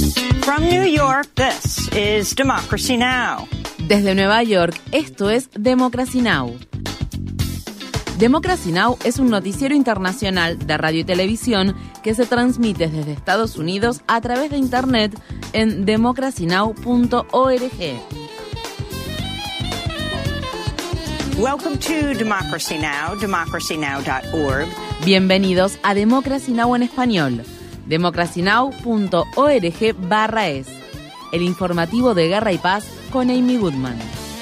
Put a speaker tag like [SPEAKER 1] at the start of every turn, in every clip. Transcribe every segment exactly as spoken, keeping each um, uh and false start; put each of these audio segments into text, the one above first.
[SPEAKER 1] From New York, this is Democracy Now!
[SPEAKER 2] Desde Nueva York, esto es Democracy Now! Democracy Now! Es un noticiero internacional de radio y televisión que se transmite desde Estados Unidos a través de Internet en democracy now punto org.
[SPEAKER 1] Welcome to Democracy Now!, democracy now dot org.
[SPEAKER 2] Bienvenidos a Democracy Now! En español. democracy now punto org barra es. El informativo de Guerra y Paz con Amy Goodman.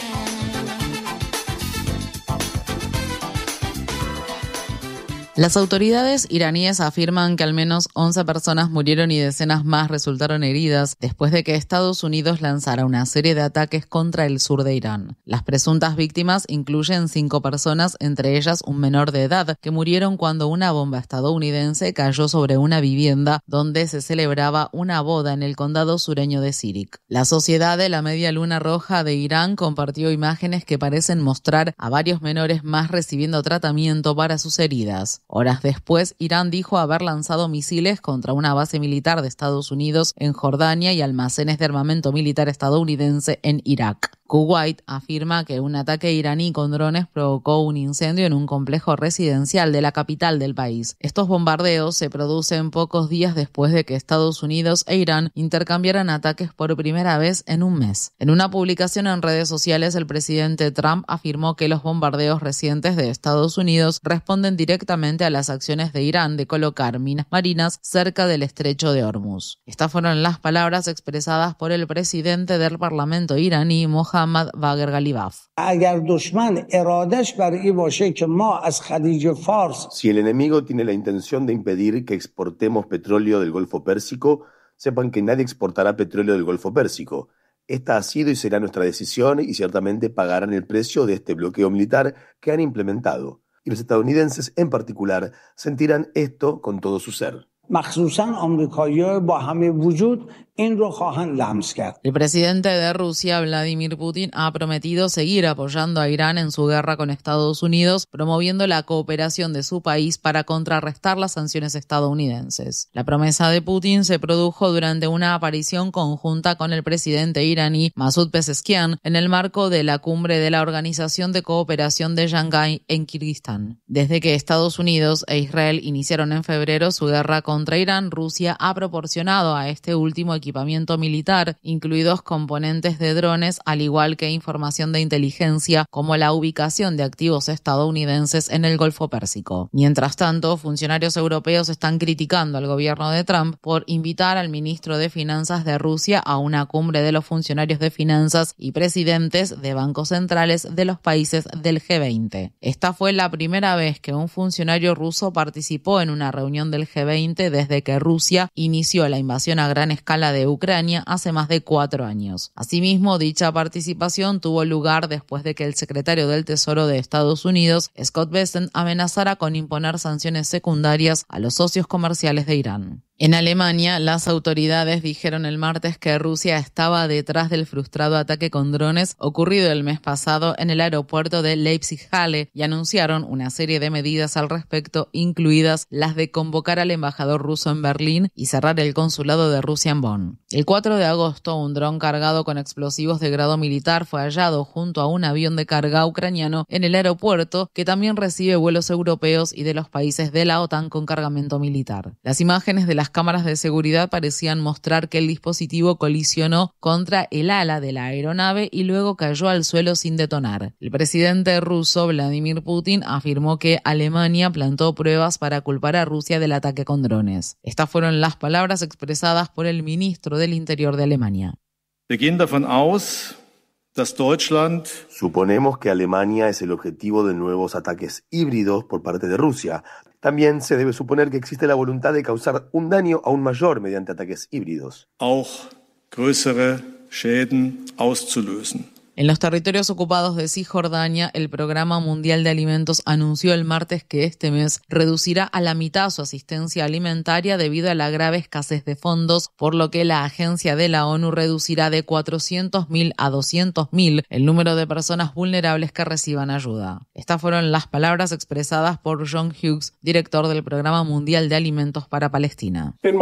[SPEAKER 2] Las autoridades iraníes afirman que al menos once personas murieron y decenas más resultaron heridas después de que Estados Unidos lanzara una serie de ataques contra el sur de Irán. Las presuntas víctimas incluyen cinco personas, entre ellas un menor de edad, que murieron cuando una bomba estadounidense cayó sobre una vivienda donde se celebraba una boda en el condado sureño de Sirik. La Sociedad de la Media Luna Roja de Irán compartió imágenes que parecen mostrar a varios menores más recibiendo tratamiento para sus heridas. Horas después, Irán dijo haber lanzado misiles contra una base militar de Estados Unidos en Jordania y almacenes de armamento militar estadounidense en Irak. Kuwait afirma que un ataque iraní con drones provocó un incendio en un complejo residencial de la capital del país. Estos bombardeos se producen pocos días después de que Estados Unidos e Irán intercambiaran ataques por primera vez en un mes. En una publicación en redes sociales, el presidente Trump afirmó que los bombardeos recientes de Estados Unidos responden directamente a las acciones de Irán de colocar minas marinas cerca del estrecho de Hormuz. Estas fueron las palabras expresadas por el presidente del Parlamento iraní, Mohammad Bagher Ghalibaf.
[SPEAKER 3] Si el enemigo tiene la intención de impedir que exportemos petróleo del Golfo Pérsico, sepan que nadie exportará petróleo del Golfo Pérsico. Esta ha sido y será nuestra decisión y ciertamente pagarán el precio de este bloqueo militar que han implementado. Y los estadounidenses en particular sentirán esto con todo su ser.
[SPEAKER 2] El presidente de Rusia, Vladimir Putin, ha prometido seguir apoyando a Irán en su guerra con Estados Unidos, promoviendo la cooperación de su país para contrarrestar las sanciones estadounidenses. La promesa de Putin se produjo durante una aparición conjunta con el presidente iraní Masoud Pezeshkian en el marco de la cumbre de la Organización de Cooperación de Shanghái en Kirguistán. Desde que Estados Unidos e Israel iniciaron en febrero su guerra contra Irán, Rusia ha proporcionado a este último equipamiento equipamiento militar, incluidos componentes de drones, al igual que información de inteligencia, como la ubicación de activos estadounidenses en el Golfo Pérsico. Mientras tanto, funcionarios europeos están criticando al gobierno de Trump por invitar al ministro de Finanzas de Rusia a una cumbre de los funcionarios de finanzas y presidentes de bancos centrales de los países del G veinte. Esta fue la primera vez que un funcionario ruso participó en una reunión del G veinte desde que Rusia inició la invasión a gran escala de de Ucrania hace más de cuatro años. Asimismo, dicha participación tuvo lugar después de que el secretario del Tesoro de Estados Unidos, Scott Bessent, amenazara con imponer sanciones secundarias a los socios comerciales de Irán. En Alemania, las autoridades dijeron el martes que Rusia estaba detrás del frustrado ataque con drones ocurrido el mes pasado en el aeropuerto de Leipzig-Halle y anunciaron una serie de medidas al respecto, incluidas las de convocar al embajador ruso en Berlín y cerrar el consulado de Rusia en Bonn. El cuatro de agosto, un dron cargado con explosivos de grado militar fue hallado junto a un avión de carga ucraniano en el aeropuerto, que también recibe vuelos europeos y de los países de la OTAN con cargamento militar. Las imágenes de las cámaras de seguridad parecían mostrar que el dispositivo colisionó contra el ala de la aeronave y luego cayó al suelo sin detonar. El presidente ruso, Vladimir Putin, afirmó que Alemania plantó pruebas para culpar a Rusia del ataque con drones. Estas fueron las palabras expresadas por el ministro del Interior de Alemania.
[SPEAKER 4] Wir gehen davon aus, dass Deutschland
[SPEAKER 3] Suponemos que Alemania es el objetivo de nuevos ataques híbridos por parte de Rusia. También se debe suponer que existe la voluntad de causar un daño aún mayor mediante ataques híbridos.
[SPEAKER 4] auch größere Schäden auszulösen.
[SPEAKER 2] En los territorios ocupados de Cisjordania, el Programa Mundial de Alimentos anunció el martes que este mes reducirá a la mitad su asistencia alimentaria debido a la grave escasez de fondos, por lo que la agencia de la ONU reducirá de cuatrocientos mil a doscientos mil el número de personas vulnerables que reciban ayuda. Estas fueron las palabras expresadas por John Hughes, director del Programa Mundial de Alimentos para Palestina.
[SPEAKER 3] En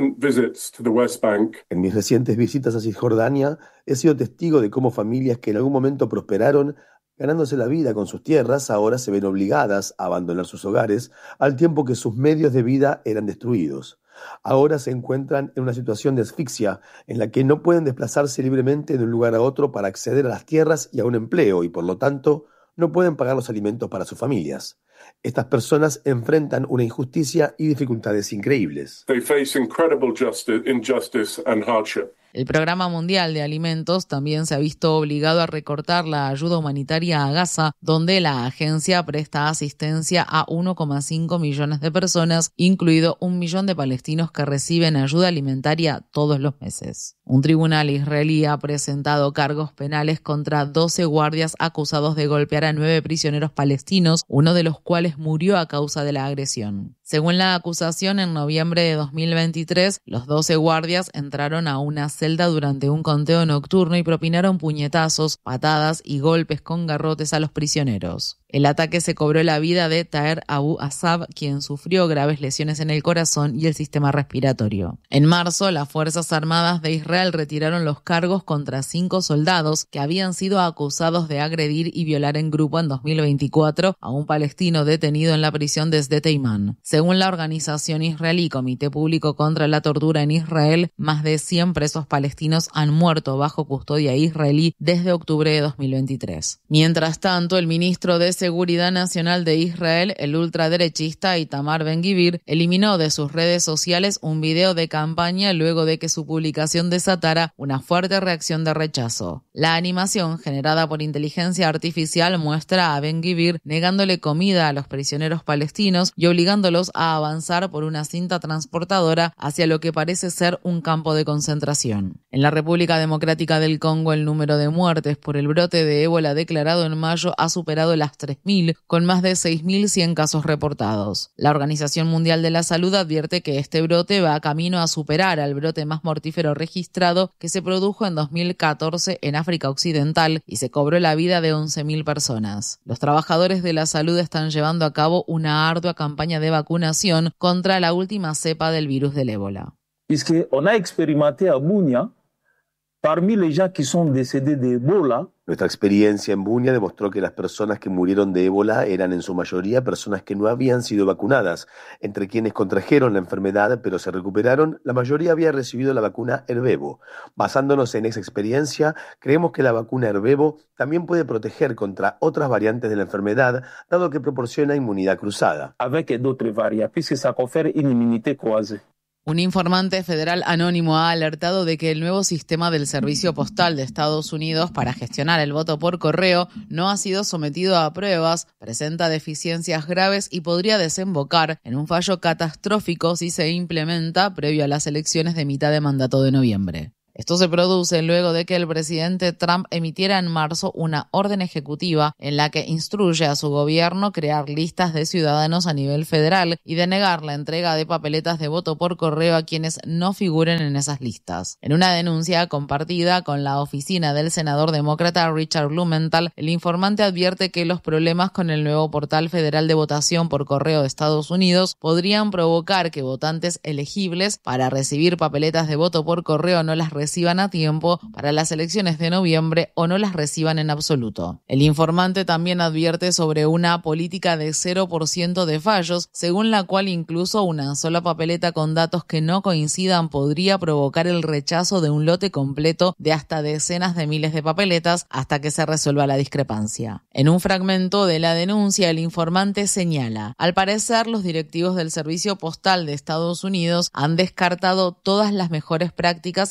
[SPEAKER 3] mis recientes visitas a Cisjordania, he sido testigo de cómo familias que en algún momento prosperaron, ganándose la vida con sus tierras, ahora se ven obligadas a abandonar sus hogares, al tiempo que sus medios de vida eran destruidos. Ahora se encuentran en una situación de asfixia, en la que no pueden desplazarse libremente de un lugar a otro para acceder a las tierras y a un empleo, y por lo tanto, no pueden pagar los alimentos para sus familias. Estas personas enfrentan una injusticia y dificultades increíbles.
[SPEAKER 5] They face incredible justice, injustice and hardship.
[SPEAKER 2] El Programa Mundial de Alimentos también se ha visto obligado a recortar la ayuda humanitaria a Gaza, donde la agencia presta asistencia a uno coma cinco millones de personas, incluido un millón de palestinos que reciben ayuda alimentaria todos los meses. Un tribunal israelí ha presentado cargos penales contra doce guardias acusados de golpear a nueve prisioneros palestinos, uno de los cuales murió a causa de la agresión. Según la acusación, en noviembre de dos mil veintitrés, los doce guardias entraron a una celda durante un conteo nocturno y propinaron puñetazos, patadas y golpes con garrotes a los prisioneros. El ataque se cobró la vida de Taher Abu Asab, quien sufrió graves lesiones en el corazón y el sistema respiratorio. En marzo, las Fuerzas Armadas de Israel retiraron los cargos contra cinco soldados que habían sido acusados de agredir y violar en grupo en dos mil veinticuatro a un palestino detenido en la prisión de Sde Teiman. Según la organización israelí Comité Público contra la Tortura en Israel, más de cien presos palestinos han muerto bajo custodia israelí desde octubre de dos mil veintitrés. Mientras tanto, el ministro de Seguridad Nacional de Israel, el ultraderechista Itamar Ben-Gvir, eliminó de sus redes sociales un video de campaña luego de que su publicación desatara una fuerte reacción de rechazo. La animación, generada por inteligencia artificial, muestra a Ben-Gvir negándole comida a los prisioneros palestinos y obligándolos a avanzar por una cinta transportadora hacia lo que parece ser un campo de concentración. En la República Democrática del Congo, el número de muertes por el brote de ébola declarado en mayo ha superado las tres mil, con más de seis mil cien casos reportados. La Organización Mundial de la Salud advierte que este brote va camino a superar al brote más mortífero registrado, que se produjo en dos mil catorce en África Occidental y se cobró la vida de once mil personas. Los trabajadores de la salud están llevando a cabo una ardua campaña de vacunación contra la última cepa del virus del ébola.
[SPEAKER 6] Puisqu'on a expérimenté à Bunia, parmi les gens qui sont décédés d'Ebola,
[SPEAKER 3] Nuestra experiencia en Bunia demostró que las personas que murieron de ébola eran en su mayoría personas que no habían sido vacunadas. Entre quienes contrajeron la enfermedad pero se recuperaron, la mayoría había recibido la vacuna Ervebo. Basándonos en esa experiencia, creemos que la vacuna Ervebo también puede proteger contra otras variantes de la enfermedad, dado que proporciona inmunidad cruzada.
[SPEAKER 6] avec d'autres variants, puisque ça confère une immunité croisée.
[SPEAKER 2] Un informante federal anónimo ha alertado de que el nuevo sistema del Servicio Postal de Estados Unidos para gestionar el voto por correo no ha sido sometido a pruebas, presenta deficiencias graves y podría desembocar en un fallo catastrófico si se implementa previo a las elecciones de mitad de mandato de noviembre. Esto se produce luego de que el presidente Trump emitiera en marzo una orden ejecutiva en la que instruye a su gobierno crear listas de ciudadanos a nivel federal y denegar la entrega de papeletas de voto por correo a quienes no figuren en esas listas. En una denuncia compartida con la oficina del senador demócrata Richard Blumenthal, el informante advierte que los problemas con el nuevo portal federal de votación por correo de Estados Unidos podrían provocar que votantes elegibles para recibir papeletas de voto por correo no las reciban a tiempo para las elecciones de noviembre o no las reciban en absoluto. El informante también advierte sobre una política de cero por ciento de fallos, según la cual incluso una sola papeleta con datos que no coincidan podría provocar el rechazo de un lote completo de hasta decenas de miles de papeletas hasta que se resuelva la discrepancia. En un fragmento de la denuncia, el informante señala: al parecer, los directivos del Servicio Postal de Estados Unidos han descartado todas las mejores prácticas mientras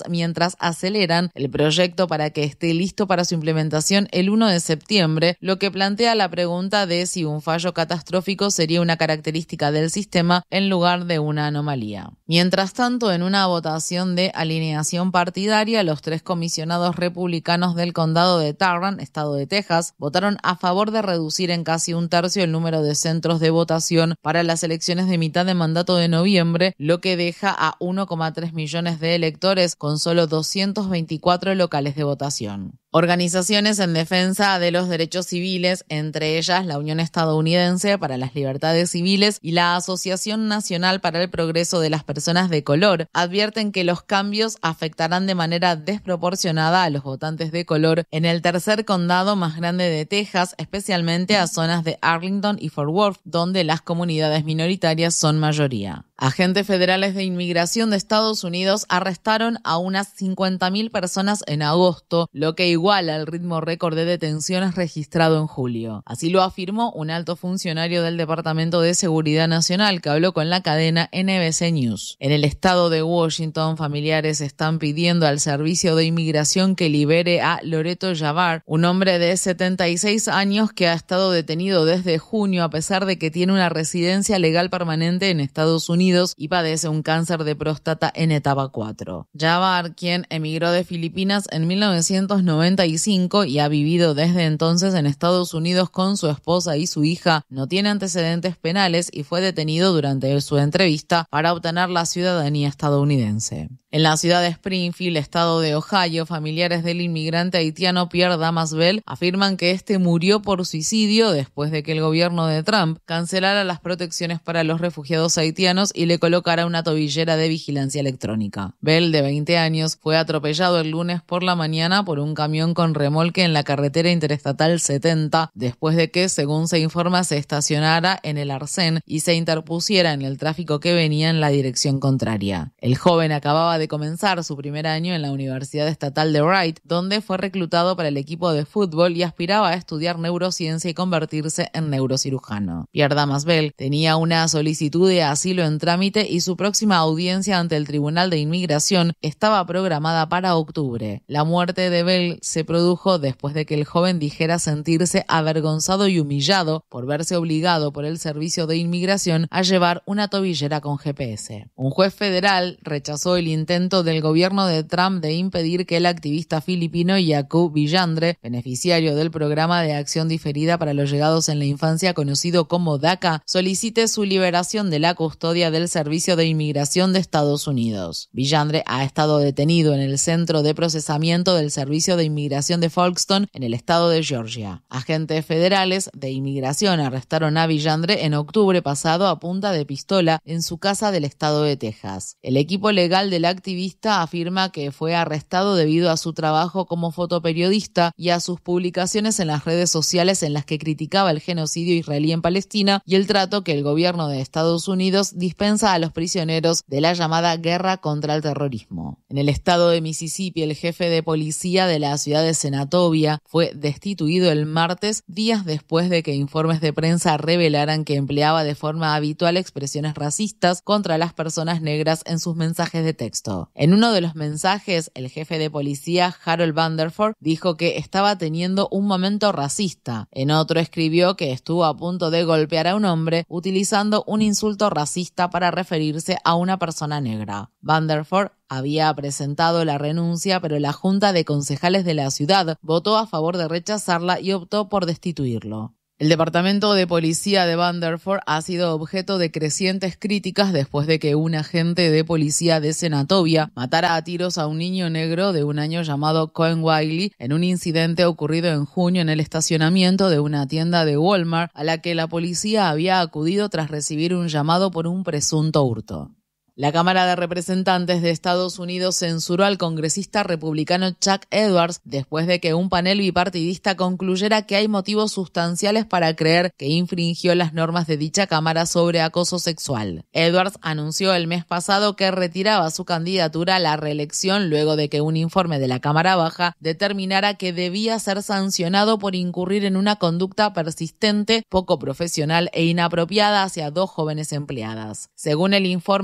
[SPEAKER 2] Texas aceleran el proyecto para que esté listo para su implementación el primero de septiembre, lo que plantea la pregunta de si un fallo catastrófico sería una característica del sistema en lugar de una anomalía. Mientras tanto, en una votación de alineación partidaria, los tres comisionados republicanos del condado de Tarrant, estado de Texas, votaron a favor de reducir en casi un tercio el número de centros de votación para las elecciones de mitad de mandato de noviembre, lo que deja a uno coma tres millones de electores con solo doscientos veinticuatro locales de votación. Organizaciones en defensa de los derechos civiles, entre ellas la Unión Estadounidense para las Libertades Civiles y la Asociación Nacional para el Progreso de las Personas de Color, advierten que los cambios afectarán de manera desproporcionada a los votantes de color en el tercer condado más grande de Texas, especialmente a zonas de Arlington y Fort Worth, donde las comunidades minoritarias son mayoría. Agentes federales de inmigración de Estados Unidos arrestaron a unas cincuenta mil personas en agosto, lo que iguala el ritmo récord de detenciones registrado en julio. Así lo afirmó un alto funcionario del Departamento de Seguridad Nacional que habló con la cadena N B C News. En el estado de Washington, familiares están pidiendo al Servicio de Inmigración que libere a Loreto Jabbar, un hombre de setenta y seis años que ha estado detenido desde junio a pesar de que tiene una residencia legal permanente en Estados Unidos y padece un cáncer de próstata en etapa cuatro. Jabbar, quien emigró de Filipinas en mil novecientos noventa y cinco y ha vivido desde entonces en Estados Unidos con su esposa y su hija, no tiene antecedentes penales y fue detenido durante su entrevista para obtener la ciudadanía estadounidense. En la ciudad de Springfield, estado de Ohio, familiares del inmigrante haitiano Pierre Damasbel afirman que este murió por suicidio después de que el gobierno de Trump cancelara las protecciones para los refugiados haitianos y le colocara una tobillera de vigilancia electrónica. Bell, de veinte años, fue atropellado el lunes por la mañana por un camión con remolque en la carretera interestatal setenta, después de que, según se informa, se estacionara en el arcén y se interpusiera en el tráfico que venía en la dirección contraria. El joven acababa de comenzar su primer año en la Universidad Estatal de Wright, donde fue reclutado para el equipo de fútbol y aspiraba a estudiar neurociencia y convertirse en neurocirujano. Pierre Damasbel tenía una solicitud de asilo en trámite y su próxima audiencia ante el Tribunal de Inmigración estaba programada para octubre. La muerte de Bell se produjo después de que el joven dijera sentirse avergonzado y humillado por verse obligado por el Servicio de Inmigración a llevar una tobillera con G P S. Un juez federal rechazó el intento del gobierno de Trump de impedir que el activista filipino Yaku Villandre, beneficiario del programa de acción diferida para los llegados en la infancia conocido como DACA, solicite su liberación de la custodia del Servicio de Inmigración de Estados Unidos. Villandre ha estado detenido en el Centro de Procesamiento del Servicio de Inmigración de Folkston, en el estado de Georgia. Agentes federales de inmigración arrestaron a Villandre en octubre pasado a punta de pistola en su casa del estado de Texas. El equipo legal del activista afirma que fue arrestado debido a su trabajo como fotoperiodista y a sus publicaciones en las redes sociales en las que criticaba el genocidio israelí en Palestina y el trato que el gobierno de Estados Unidos dispensa a los prisioneros de la llamada guerra contra el terrorismo. En el estado de Mississippi, el jefe de policía de la ciudad de Senatobia fue destituido el martes, días después de que informes de prensa revelaran que empleaba de forma habitual expresiones racistas contra las personas negras en sus mensajes de texto. En uno de los mensajes, el jefe de policía, Harold Vanderford, dijo que estaba teniendo un momento racista. En otro escribió que estuvo a punto de golpear a un hombre utilizando un insulto racista para referirse a una persona negra. Vanderford había presentado la renuncia, pero la Junta de Concejales de la ciudad votó a favor de rechazarla y optó por destituirlo. El departamento de policía de Vanderford ha sido objeto de crecientes críticas después de que un agente de policía de Senatobia matara a tiros a un niño negro de un año llamado Cohen Wiley en un incidente ocurrido en junio en el estacionamiento de una tienda de Walmart a la que la policía había acudido tras recibir un llamado por un presunto hurto. La Cámara de Representantes de Estados Unidos censuró al congresista republicano Chuck Edwards después de que un panel bipartidista concluyera que hay motivos sustanciales para creer que infringió las normas de dicha Cámara sobre acoso sexual. Edwards anunció el mes pasado que retiraba su candidatura a la reelección luego de que un informe de la Cámara Baja determinara que debía ser sancionado por incurrir en una conducta persistente, poco profesional e inapropiada hacia dos jóvenes empleadas. Según el informe del Comité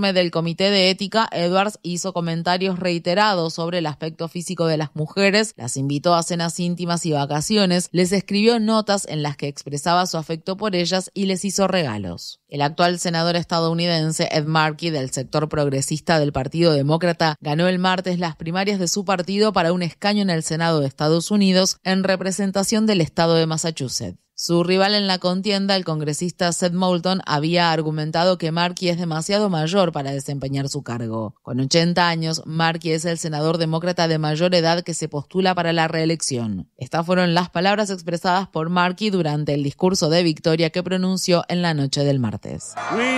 [SPEAKER 2] comité de ética, Edwards hizo comentarios reiterados sobre el aspecto físico de las mujeres, las invitó a cenas íntimas y vacaciones, les escribió notas en las que expresaba su afecto por ellas y les hizo regalos. El actual senador estadounidense Ed Markey, del sector progresista del Partido Demócrata, ganó el martes las primarias de su partido para un escaño en el Senado de Estados Unidos en representación del estado de Massachusetts. Su rival en la contienda, el congresista Seth Moulton, había argumentado que Markey es demasiado mayor para desempeñar su cargo. Con ochenta años, Markey es el senador demócrata de mayor edad que se postula para la reelección. Estas fueron las palabras expresadas por Markey durante el discurso de victoria que pronunció en la noche del martes.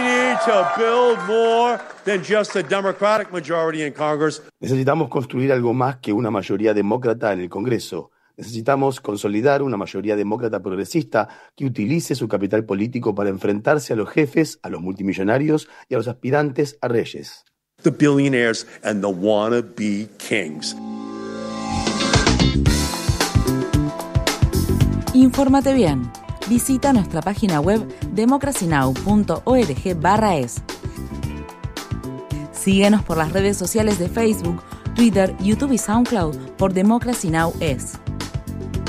[SPEAKER 3] Necesitamos construir algo más que una mayoría demócrata en el Congreso. Necesitamos consolidar una mayoría demócrata progresista que utilice su capital político para enfrentarse a los jefes, a los multimillonarios y a los aspirantes a reyes.
[SPEAKER 7] The billionaires and the wannabe kings.
[SPEAKER 8] Infórmate bien. Visita nuestra página web democracy now punto org barra es. Síguenos por las redes sociales de Facebook, Twitter, YouTube y SoundCloud por Democracy Now! Es.